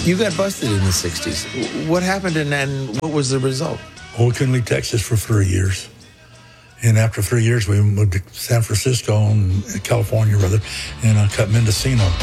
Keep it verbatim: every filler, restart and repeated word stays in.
You got busted in the sixties. What happened and, and what was the result? Well, we couldn't leave Texas for three years. And after three years, we moved to San Francisco, and California, rather, and uh, cut Mendocino.